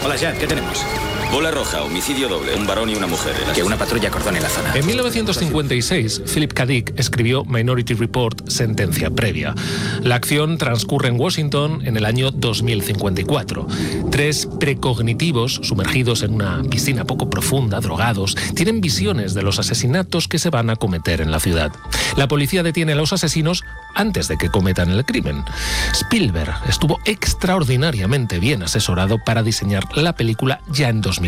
Hola, Jack, ¿qué tenemos? Bola roja, homicidio doble, un varón y una mujer. Que una patrulla acordone la zona. En 1956, Philip K. Dick escribió Minority Report, sentencia previa. La acción transcurre en Washington en el año 2054. 3 precognitivos, sumergidos en una piscina poco profunda, drogados, tienen visiones de los asesinatos que se van a cometer en la ciudad. La policía detiene a los asesinos antes de que cometan el crimen. Spielberg estuvo extraordinariamente bien asesorado para diseñar la película ya en 2002.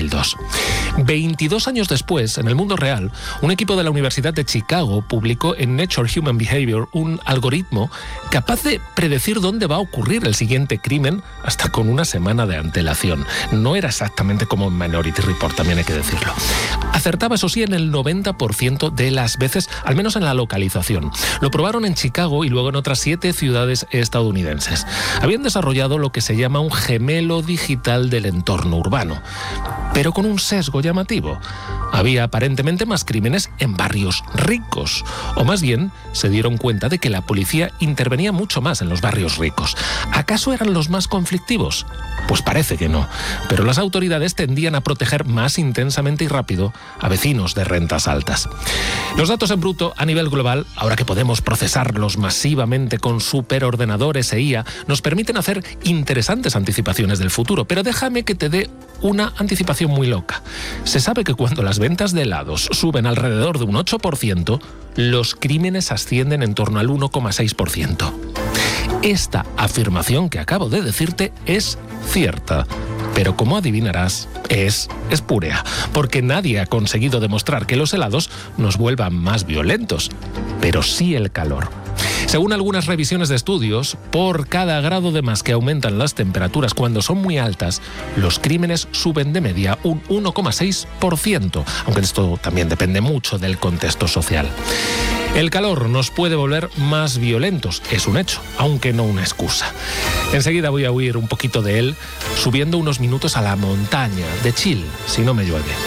22 años después, en el mundo real, un equipo de la Universidad de Chicago publicó en Nature Human Behavior un algoritmo capaz de predecir dónde va a ocurrir el siguiente crimen hasta con una semana de antelación. No era exactamente como en Minority Report, también hay que decirlo. Acertaba, eso sí, en el 90% de las veces, al menos en la localización. Lo probaron en Chicago y luego en otras 7 ciudades estadounidenses. Habían desarrollado lo que se llama un gemelo digital del entorno urbano, pero con un sesgo llamativo. Había aparentemente más crímenes en barrios ricos, o más bien se dieron cuenta de que la policía intervenía mucho más en los barrios ricos. ¿Acaso eran los más conflictivos? Pues parece que no, pero las autoridades tendían a proteger más intensamente y rápido a vecinos de rentas altas. Los datos en bruto a nivel global, ahora que podemos procesarlos masivamente con superordenadores e IA, nos permiten hacer interesantes anticipaciones del futuro, pero déjame que te dé una anticipación muy loca. Se sabe que cuando las ventas de helados suben alrededor de un 8%, los crímenes ascienden en torno al 1,6%. Esta afirmación que acabo de decirte es cierta, pero como adivinarás, es espúrea, porque nadie ha conseguido demostrar que los helados nos vuelvan más violentos, pero sí el calor. Según algunas revisiones de estudios, por cada grado de más que aumentan las temperaturas cuando son muy altas, los crímenes suben de media un 1,6%, aunque esto también depende mucho del contexto social. El calor nos puede volver más violentos, es un hecho, aunque no una excusa. Enseguida voy a huir un poquito de él, subiendo unos minutos a la montaña de Chill, si no me llueve.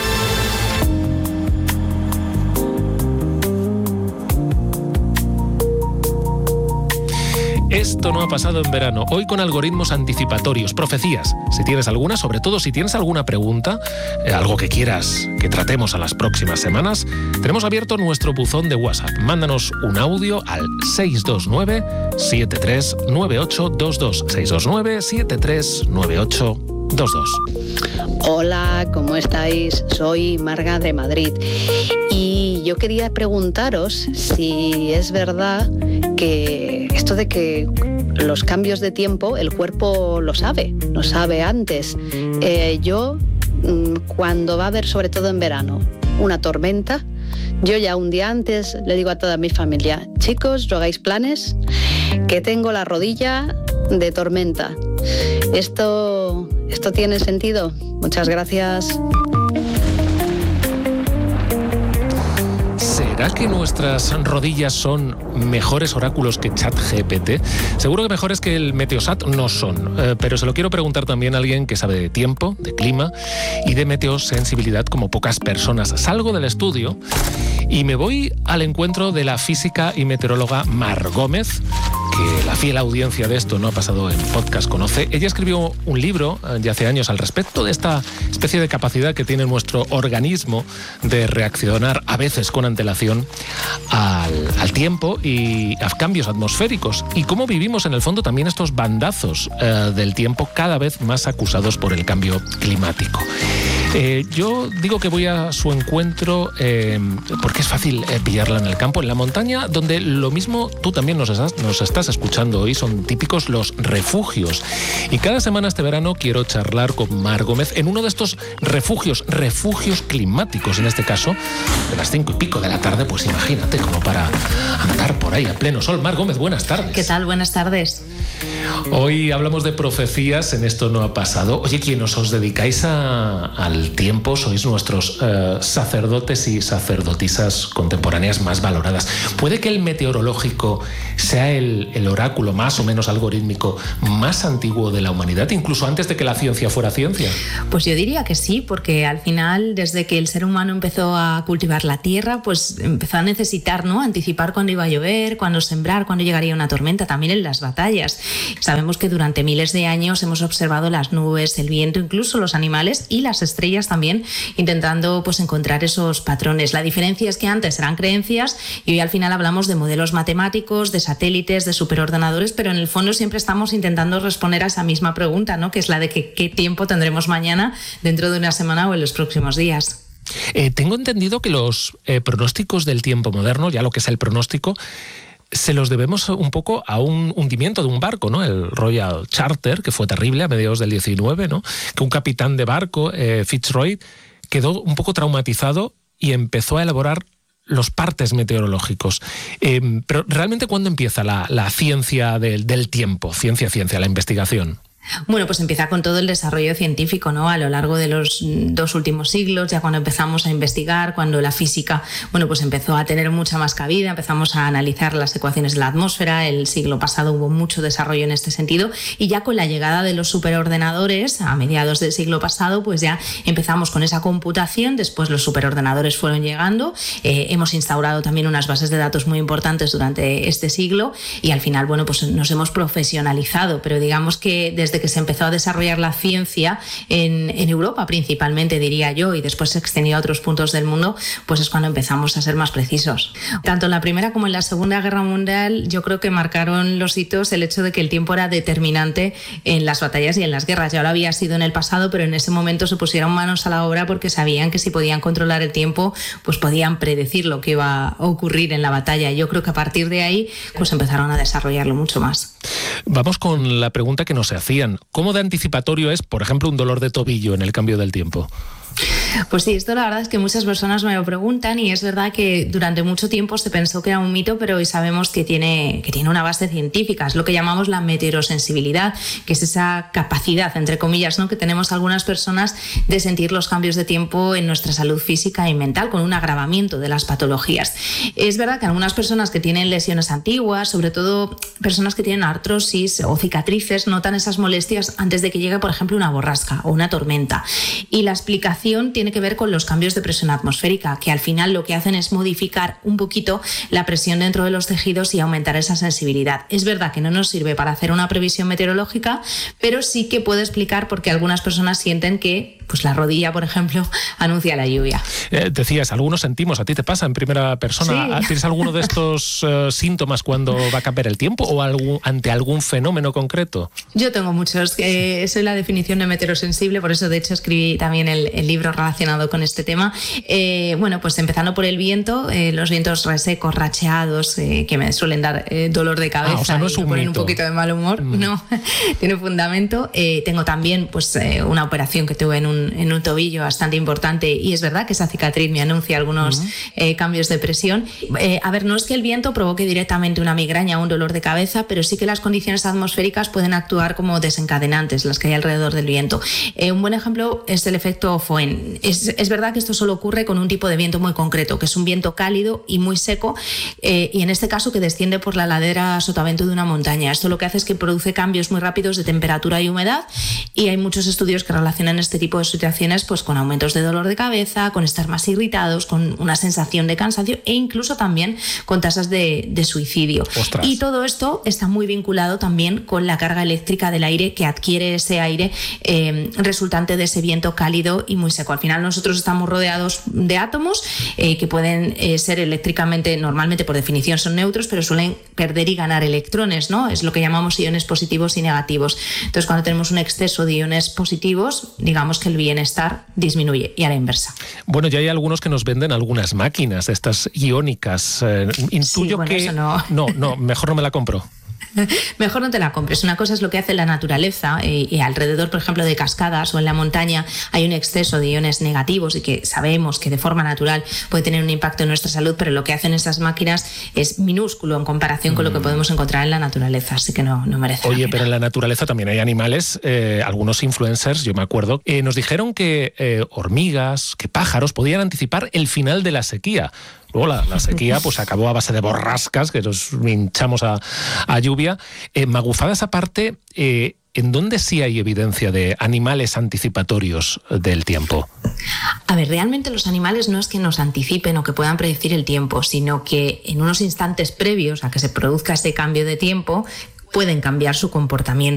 Esto no ha pasado en verano. Hoy con algoritmos anticipatorios, profecías. Si tienes alguna, sobre todo si tienes alguna pregunta, algo que quieras que tratemos a las próximas semanas, tenemos abierto nuestro buzón de WhatsApp. Mándanos un audio al 629-739822. 629-739822. Hola, ¿cómo estáis? Soy Marga de Madrid y yo quería preguntaros si es verdad que esto de que los cambios de tiempo el cuerpo lo sabe antes. Yo, cuando va a haber, sobre todo en verano, una tormenta, yo ya un día antes le digo a toda mi familia: chicos, no hagáis planes, que tengo la rodilla de tormenta. ¿Esto tiene sentido? Muchas gracias. ¿Será que nuestras rodillas son mejores oráculos que ChatGPT? Seguro que mejores que el Meteosat no son, pero se lo quiero preguntar también a alguien que sabe de tiempo, de clima y de meteosensibilidad como pocas personas. Salgo del estudio y me voy al encuentro de la física y meteoróloga Mar Gómez, que la fiel audiencia de Esto No Ha Pasado en Podcast conoce. Ella escribió un libro ya hace años al respecto de esta especie de capacidad que tiene nuestro organismo de reaccionar a veces con antelación al tiempo y a cambios atmosféricos, y cómo vivimos en el fondo también estos bandazos del tiempo cada vez más acusados por el cambio climático. Yo digo que voy a su encuentro porque es fácil pillarla en el campo, en la montaña, donde lo mismo tú también nos estás escuchando hoy, son típicos los refugios. Y cada semana este verano quiero charlar con Mar Gómez en uno de estos refugios climáticos, en este caso, de las 5:00 de la tarde, pues imagínate, como para andar por ahí a pleno sol. Mar Gómez, buenas tardes. ¿Qué tal? Buenas tardes. Hoy hablamos de profecías en Esto No Ha Pasado. Oye, ¿quiénes os dedicáis al el tiempo, sois nuestros sacerdotes y sacerdotisas contemporáneas más valoradas. ¿Puede que el meteorológico sea el oráculo más o menos algorítmico más antiguo de la humanidad, incluso antes de que la ciencia fuera ciencia? Pues yo diría que sí, porque al final, desde que el ser humano empezó a cultivar la tierra, pues empezó a necesitar, ¿no?, anticipar cuándo iba a llover, cuándo sembrar, cuándo llegaría una tormenta, también en las batallas. Sabemos que durante miles de años hemos observado las nubes, el viento, incluso los animales y las estrellas también, intentando pues encontrar esos patrones. La diferencia es que antes eran creencias y hoy al final hablamos de modelos matemáticos, de satélites, de superordenadores, pero en el fondo siempre estamos intentando responder a esa misma pregunta, ¿no?, que es la de qué tiempo tendremos mañana, dentro de una semana o en los próximos días. Tengo entendido que los pronósticos del tiempo moderno, ya lo que es el pronóstico, se los debemos un poco a un hundimiento de un barco, ¿no? El Royal Charter, que fue terrible a mediados del 19, ¿no? Que un capitán de barco, Fitzroy, quedó un poco traumatizado y empezó a elaborar los partes meteorológicos. Pero realmente, ¿cuándo empieza la ciencia del tiempo? Ciencia, la investigación. Bueno, pues empieza con todo el desarrollo científico, ¿no?, a lo largo de los 2 últimos siglos, ya cuando empezamos a investigar, cuando la física, bueno, pues empezó a tener mucha más cabida, empezamos a analizar las ecuaciones de la atmósfera. El siglo pasado hubo mucho desarrollo en este sentido, y ya con la llegada de los superordenadores a mediados del siglo pasado, pues ya empezamos con esa computación. Después los superordenadores fueron llegando, hemos instaurado también unas bases de datos muy importantes durante este siglo, y al final, bueno, pues nos hemos profesionalizado, pero digamos que desde que se empezó a desarrollar la ciencia en Europa principalmente, diría yo, y después se extendió a otros puntos del mundo, pues es cuando empezamos a ser más precisos. Tanto en la Primera como en la Segunda Guerra Mundial, yo creo que marcaron los hitos el hecho de que el tiempo era determinante en las batallas y en las guerras. Ya lo había sido en el pasado, pero en ese momento se pusieron manos a la obra porque sabían que si podían controlar el tiempo, pues podían predecir lo que iba a ocurrir en la batalla. Yo creo que a partir de ahí pues empezaron a desarrollarlo mucho más. Vamos con la pregunta que nos hacían. ¿Cómo de anticipatorio es, por ejemplo, un dolor de tobillo en el cambio del tiempo? Pues sí, esto la verdad es que muchas personas me lo preguntan, y es verdad que durante mucho tiempo se pensó que era un mito, pero hoy sabemos que tiene una base científica. Es lo que llamamos la meteorosensibilidad, que es esa capacidad, entre comillas, ¿no?, que tenemos algunas personas de sentir los cambios de tiempo en nuestra salud física y mental, con un agravamiento de las patologías. Es verdad que algunas personas que tienen lesiones antiguas, sobre todo personas que tienen artrosis o cicatrices, notan esas molestias antes de que llegue, por ejemplo, una borrasca o una tormenta. Y la explicación tiene que ver con los cambios de presión atmosférica, que al final lo que hacen es modificar un poquito la presión dentro de los tejidos y aumentar esa sensibilidad. Es verdad que no nos sirve para hacer una previsión meteorológica, pero sí que puede explicar por qué algunas personas sienten que pues la rodilla, por ejemplo, anuncia la lluvia. Decías, algunos sentimos, ¿a ti te pasa en primera persona? Sí. ¿Tienes alguno de estos síntomas cuando va a cambiar el tiempo o ante algún fenómeno concreto? Yo tengo muchos. Soy la definición de meteorosensible, por eso de hecho escribí también el libro relacionado con este tema. Bueno, pues empezando por el viento, los vientos resecos, racheados, que me suelen dar dolor de cabeza, o sea, no es y me ponen un poquito de mal humor. No, tiene fundamento. Tengo también pues una operación que tuve en un tobillo bastante importante, y es verdad que esa cicatriz me anuncia algunos cambios de presión. A ver, no es que el viento provoque directamente una migraña o un dolor de cabeza, pero sí que las condiciones atmosféricas pueden actuar como desencadenantes, las que hay alrededor del viento. Un buen ejemplo es el efecto Foehn. Es verdad que esto solo ocurre con un tipo de viento muy concreto, que es un viento cálido y muy seco, y en este caso que desciende por la ladera sotavento de una montaña. Esto lo que hace es que produce cambios muy rápidos de temperatura y humedad, y hay muchos estudios que relacionan este tipo de situaciones pues con aumentos de dolor de cabeza, con estar más irritados, con una sensación de cansancio e incluso también con tasas de suicidio. ¡Ostras! Y todo esto está muy vinculado también con la carga eléctrica del aire que adquiere ese aire resultante de ese viento cálido y muy seco. Al final nosotros estamos rodeados de átomos que pueden ser eléctricamente, normalmente por definición son neutros, pero suelen perder y ganar electrones, ¿no? Es lo que llamamos iones positivos y negativos. Entonces, cuando tenemos un exceso de iones positivos, digamos que el bienestar disminuye, y a la inversa. Bueno, ya hay algunos que nos venden algunas máquinas, estas iónicas. Intuyo sí, bueno, que... eso no. No, mejor no me la compro. Mejor no te la compres. Una cosa es lo que hace la naturaleza y alrededor, por ejemplo, de cascadas o en la montaña hay un exceso de iones negativos y que sabemos que de forma natural puede tener un impacto en nuestra salud, pero lo que hacen esas máquinas es minúsculo en comparación con lo que podemos encontrar en la naturaleza, así que no merece la pena. Pero en la naturaleza también hay animales, algunos influencers, yo me acuerdo, nos dijeron que hormigas, que pájaros podían anticipar el final de la sequía. Luego la sequía pues acabó a base de borrascas, que nos hinchamos a lluvia. Magufadas aparte, ¿en dónde sí hay evidencia de animales anticipatorios del tiempo? A ver, realmente los animales no es que nos anticipen o que puedan predecir el tiempo, sino que en unos instantes previos a que se produzca ese cambio de tiempo pueden cambiar su comportamiento.